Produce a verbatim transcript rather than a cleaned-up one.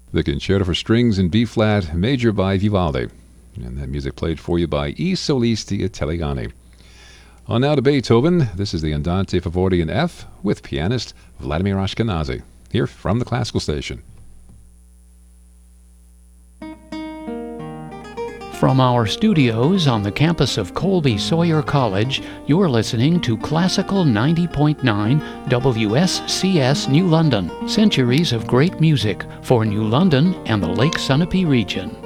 The Concerto for Strings in B-flat major by Vivaldi. And that music played for you by I Solisti Italiani. On now to Beethoven. This is the Andante Favoriti in F with pianist Vladimir Ashkenazy, here from the Classical Station. From our studios on the campus of Colby Sawyer College, you're listening to Classical ninety point nine W S C S New London. Centuries of great music for New London and the Lake Sunapee region.